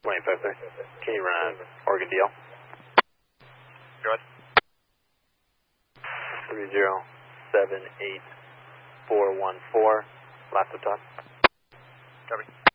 25 there. Can you run Oregon DL? Go ahead. 3078414, last of top. Copy.